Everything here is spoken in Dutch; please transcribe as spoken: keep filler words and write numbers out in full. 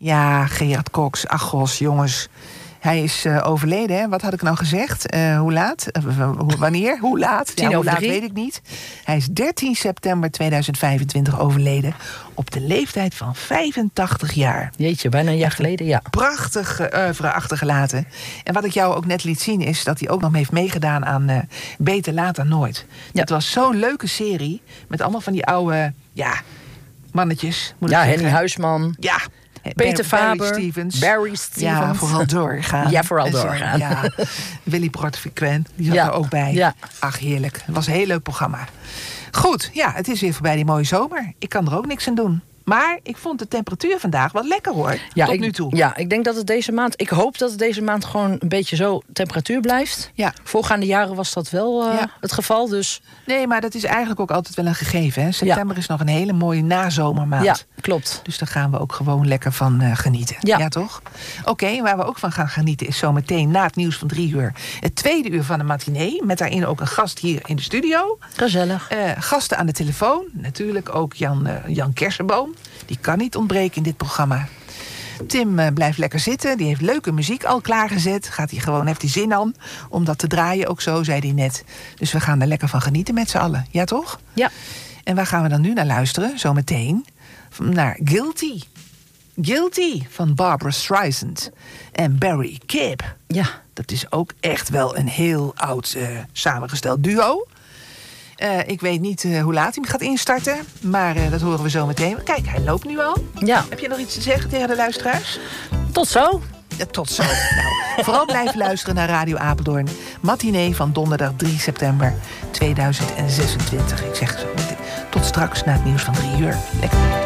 Ja, Gerard Cox. Ach, gos, jongens. Hij is uh, overleden, hè? Wat had ik nou gezegd? Uh, hoe laat? Uh, hoe, wanneer? Hoe laat? Tien ja, hoe over laat drie. weet ik niet. Hij is dertien september tweeduizend vijfentwintig overleden. Op de leeftijd van vijfentachtig jaar. Jeetje, bijna een jaar Echt geleden, ja. Prachtig oeuvre achtergelaten. En wat ik jou ook net liet zien is dat hij ook nog heeft meegedaan aan uh, Beter Laat dan Nooit. Ja. Het was zo'n leuke serie. Met allemaal van die oude, ja, mannetjes. Moet ik Ja, zeggen. Henny Huisman. Ja. Peter Barry Faber, Stevens. Barry Stevens. Ja, vooral doorgaan. Ja, vooral En zo, doorgaan. Ja. Willy Porte-Frequent, die zat Ja. er ook bij. Ja. Ach, heerlijk. Het was een heel leuk programma. Goed, ja, het is weer voorbij die mooie zomer. Ik kan er ook niks aan doen. Maar ik vond de temperatuur vandaag wel lekker, hoor. Ja, tot ik, nu toe. Ja, ik denk dat het deze maand... Ik hoop dat het deze maand gewoon een beetje zo temperatuur blijft. Ja. Voorgaande jaren was dat wel uh, Ja. het geval, dus... Nee, maar dat is eigenlijk ook altijd wel een gegeven. Hè? September Ja. is nog een hele mooie nazomermaand. Ja, klopt. Dus daar gaan we ook gewoon lekker van uh, genieten. Ja. Ja, toch? Oké, okay, waar we ook van gaan genieten is zometeen na het nieuws van drie uur... het tweede uur van de matinee. Met daarin ook een gast hier in de studio. Gezellig. Uh, gasten aan de telefoon. Natuurlijk ook Jan, uh, Jan Kersenboom. Die kan niet ontbreken in dit programma. Tim uh, blijft lekker zitten. Die heeft leuke muziek al klaargezet. Gaat hij gewoon, heeft hij zin aan om dat te draaien. Ook zo, zei hij net. Dus we gaan er lekker van genieten met z'n allen. Ja, toch? Ja. En waar gaan we dan nu naar luisteren? Zometeen naar Guilty. Guilty van Barbra Streisand en Barry Gibb. Ja. Dat is ook echt wel een heel oud uh, samengesteld duo. Uh, ik weet niet uh, hoe laat hij hem gaat instarten. Maar uh, dat horen we zo meteen. Kijk, hij loopt nu al. Ja. Heb je nog iets te zeggen tegen de luisteraars? Tot zo. Ja, tot zo. Nou, vooral blijven luisteren naar Radio Apeldoorn. Matinee van donderdag drie september tweeduizend zesentwintig. Ik zeg zo, tot straks na het nieuws van drie uur. Lekker.